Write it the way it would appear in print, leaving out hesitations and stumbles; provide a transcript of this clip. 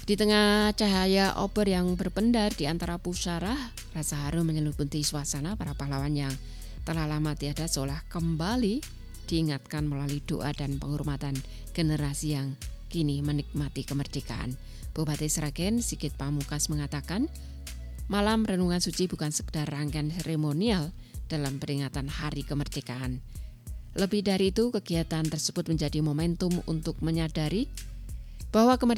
Di tengah cahaya obor yang berpendar di antara pusara, rasa haru menyelimuti suasana. Para pahlawan yang telah lama tiada seolah kembali diingatkan melalui doa dan penghormatan generasi yang kini menikmati kemerdekaan. Bupati Sragen Sigit Pamungkas mengatakan, malam renungan suci bukan sekedar rangkaian seremonial dalam peringatan Hari Kemerdekaan. Lebih dari itu, kegiatan tersebut menjadi momentum untuk menyadari bahwa kemerdekaan